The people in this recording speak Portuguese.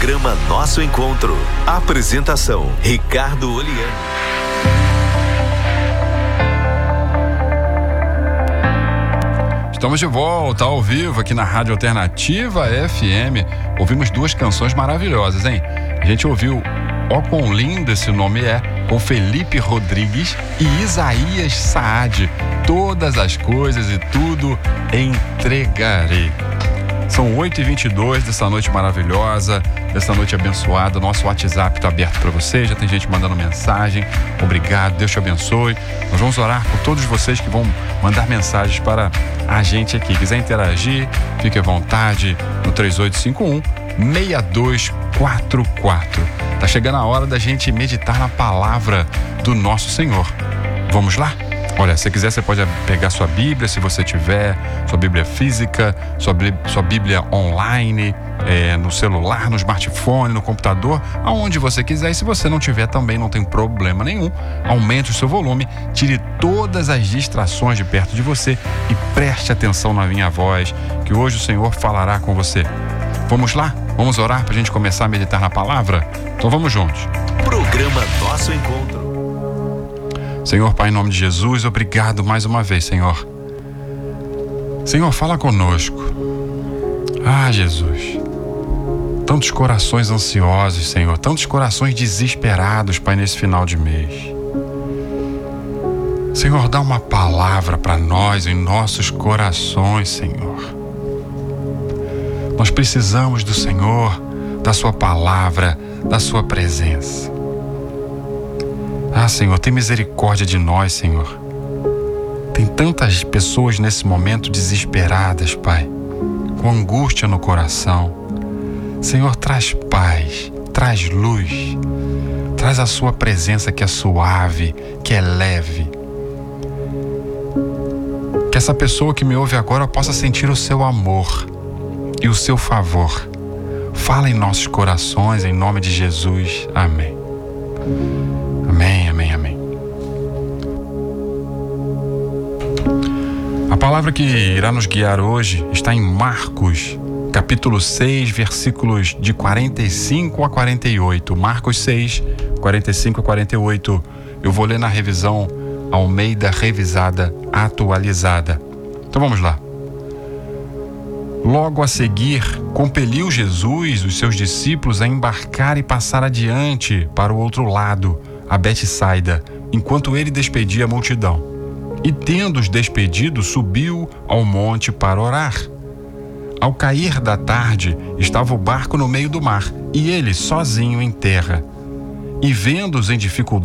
Programa Nosso Encontro. Apresentação: Ricardo Oliano. Estamos de volta ao vivo aqui na Rádio Alternativa FM. Ouvimos duas canções maravilhosas, hein? A gente ouviu Ó Quão Lindo Esse Nome É, com Felipe Rodrigues e Isaías Saad. Todas as coisas e tudo entregarei. São 8h22 dessa noite maravilhosa, dessa noite abençoada. Nosso WhatsApp está aberto para você, já tem gente mandando mensagem. Obrigado, Deus te abençoe. Nós vamos orar por todos vocês que vão mandar mensagens para a gente aqui. Quiser interagir, fique à vontade no 3851-6244. Tá chegando a hora da gente meditar na palavra do nosso Senhor. Vamos lá? Olha, se quiser, você pode pegar sua Bíblia, se você tiver, sua Bíblia física, sua Bíblia online, no celular, no smartphone, no computador, aonde você quiser. E se você não tiver também, não tem problema nenhum. Aumente o seu volume, tire todas as distrações de perto de você e preste atenção na minha voz, que hoje o Senhor falará com você. Vamos lá? Vamos orar para a gente começar a meditar na palavra? Então vamos juntos. Programa Nosso Encontro. Senhor, Pai, em nome de Jesus, obrigado mais uma vez, Senhor. Senhor, fala conosco. Ah, Jesus. Tantos corações ansiosos, Senhor. Tantos corações desesperados, Pai, nesse final de mês. Senhor, dá uma palavra para nós em nossos corações, Senhor. Nós precisamos do Senhor, da Sua palavra, da Sua presença. Ah, Senhor, tem misericórdia de nós, Senhor. Tem tantas pessoas nesse momento desesperadas, Pai, com angústia no coração. Senhor, traz paz, traz luz, traz a Sua presença que é suave, que é leve. Que essa pessoa que me ouve agora possa sentir o Seu amor e o Seu favor. Fala em nossos corações, em nome de Jesus. Amém. Amém, amém, amém. A palavra que irá nos guiar hoje está em Marcos, capítulo 6, versículos de 45 a 48. Marcos 6, 45 a 48. Eu vou ler na revisão Almeida Revisada Atualizada. Então vamos lá. Logo a seguir, compeliu Jesus os seus discípulos a embarcar e passar adiante para o outro lado, a Betsaida, enquanto ele despedia a multidão. E tendo-os despedido, subiu ao monte para orar. Ao cair da tarde, estava o barco no meio do mar, e ele sozinho em terra. E vendo-os em dificuldade,